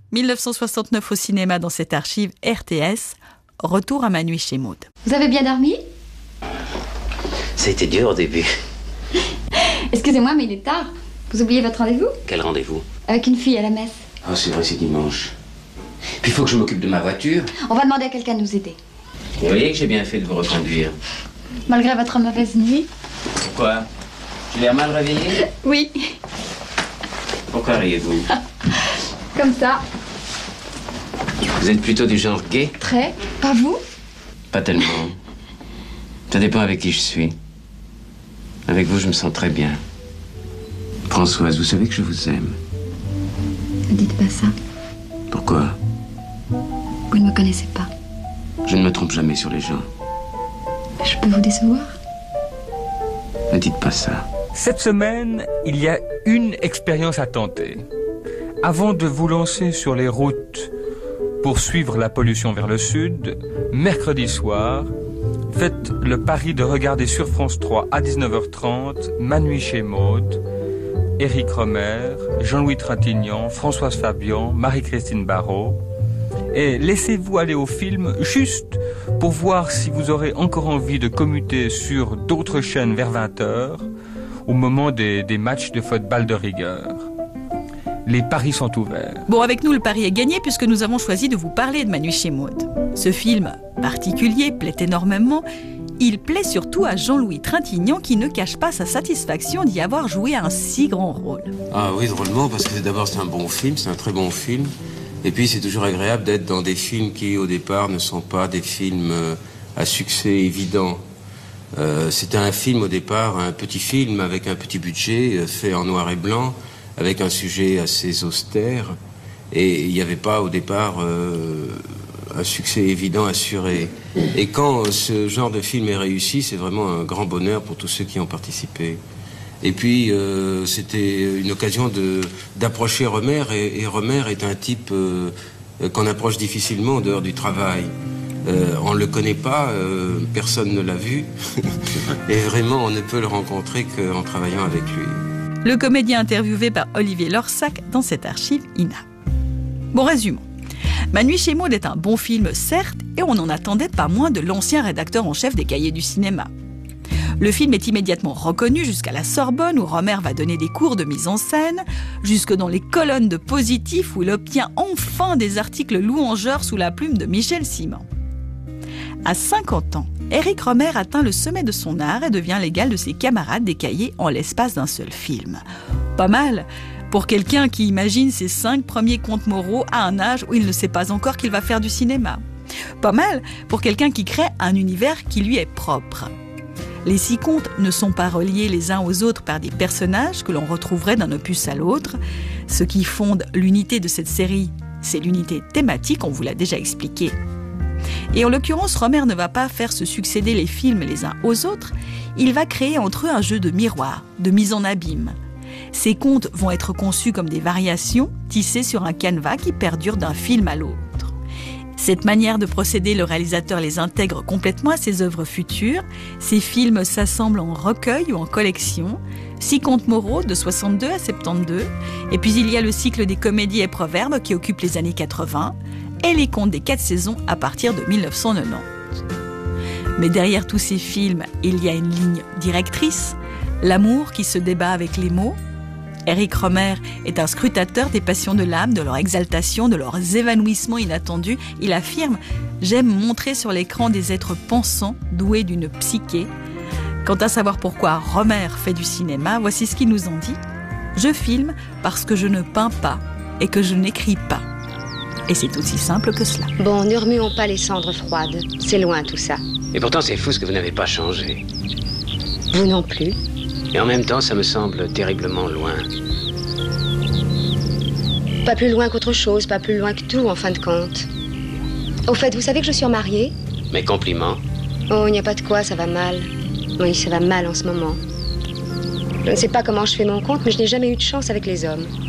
1969 au cinéma dans cette archive RTS. Retour à Ma nuit chez Maud. Vous avez bien dormi? Ça a été dur au début. Excusez-moi, mais il est tard. Vous oubliez votre rendez-vous? Quel rendez-vous? Avec une fille à la messe. Oh, c'est vrai, c'est dimanche. Puis il faut que je m'occupe de ma voiture. On va demander à quelqu'un de nous aider. Vous voyez que j'ai bien fait de vous reconduire. Malgré votre mauvaise nuit? Pourquoi? J'ai l'air mal réveillé? Oui. Pourquoi riez-vous? Comme ça. Vous êtes plutôt du genre gay? Très. Pas vous? Pas tellement. Ça dépend avec qui je suis. Avec vous, je me sens très bien. Françoise, vous savez que je vous aime. Ne dites pas ça. Pourquoi? Vous ne me connaissez pas. Je ne me trompe jamais sur les gens. Je peux vous décevoir? Ne dites pas ça. Cette semaine, il y a une expérience à tenter. Avant de vous lancer sur les routes pour suivre la pollution vers le sud, mercredi soir, faites le pari de regarder sur France 3 à 19h30 Ma nuit chez Maud, Éric Rohmer, Jean-Louis Trintignant, Françoise Fabian, Marie-Christine Barrault. Et laissez-vous aller au film juste pour voir si vous aurez encore envie de commuter sur d'autres chaînes vers 20h au moment des matchs de football de rigueur. Les paris sont ouverts. Bon, avec nous, le pari est gagné puisque nous avons choisi de vous parler de Ma nuit chez Maud. Ce film particulier plaît énormément. Il plaît surtout à Jean-Louis Trintignant qui ne cache pas sa satisfaction d'y avoir joué un si grand rôle. Ah oui, drôlement, parce que d'abord c'est un bon film, c'est un très bon film. Et puis c'est toujours agréable d'être dans des films qui au départ ne sont pas des films à succès évident. C'était un film au départ, un petit film avec un petit budget, fait en noir et blanc, avec un sujet assez austère. Et il n'y avait pas au départ un succès évident assuré. Et quand ce genre de film est réussi, c'est vraiment un grand bonheur pour tous ceux qui ont participé. Et puis, c'était une occasion d'approcher Rohmer, et Rohmer est un type qu'on approche difficilement en dehors du travail. On ne le connaît pas, personne ne l'a vu, et vraiment, on ne peut le rencontrer qu'en travaillant avec lui. Le comédien interviewé par Olivier Lorsac dans cette archive INA. Bon, résumons. Ma nuit chez Maud est un bon film, certes, et on n'en attendait pas moins de l'ancien rédacteur en chef des Cahiers du cinéma. Le film est immédiatement reconnu jusqu'à la Sorbonne où Rohmer va donner des cours de mise en scène, jusque dans les colonnes de Positif où il obtient enfin des articles louangeurs sous la plume de Michel Simon. À 50 ans, Éric Rohmer atteint le sommet de son art et devient l'égal de ses camarades des Cahiers en l'espace d'un seul film. Pas mal pour quelqu'un qui imagine ses 5 premiers contes moraux à un âge où il ne sait pas encore qu'il va faire du cinéma. Pas mal pour quelqu'un qui crée un univers qui lui est propre. Les 6 contes ne sont pas reliés les uns aux autres par des personnages que l'on retrouverait d'un opus à l'autre. Ce qui fonde l'unité de cette série, c'est l'unité thématique, on vous l'a déjà expliqué. Et en l'occurrence, Rohmer ne va pas faire se succéder les films les uns aux autres, il va créer entre eux un jeu de miroir, de mise en abîme. Ces contes vont être conçus comme des variations tissées sur un canevas qui perdure d'un film à l'autre. Cette manière de procéder, le réalisateur les intègre complètement à ses œuvres futures. Ces films s'assemblent en recueil ou en collection. 6 contes moraux de 62 à 72. Et puis il y a le cycle des comédies et proverbes qui occupe les années 80. Et les contes des 4 saisons à partir de 1990. Mais derrière tous ces films, il y a une ligne directrice. L'amour qui se débat avec les mots. Éric Rohmer est un scrutateur des passions de l'âme, de leur exaltation, de leurs évanouissements inattendus. Il affirme « J'aime montrer sur l'écran des êtres pensants, doués d'une psyché ». Quant à savoir pourquoi Rohmer fait du cinéma, voici ce qu'il nous en dit. « Je filme parce que je ne peins pas et que je n'écris pas. » Et c'est aussi simple que cela. Bon, ne remuons pas les cendres froides. C'est loin tout ça. Et pourtant, c'est fou ce que vous n'avez pas changé. Vous non plus. Et en même temps, ça me semble terriblement loin. Pas plus loin qu'autre chose, pas plus loin que tout, en fin de compte. Au fait, vous savez que je suis mariée? Mes compliments. Oh, il n'y a pas de quoi, ça va mal. Oui, ça va mal en ce moment. Je ne sais pas comment je fais mon compte, mais je n'ai jamais eu de chance avec les hommes.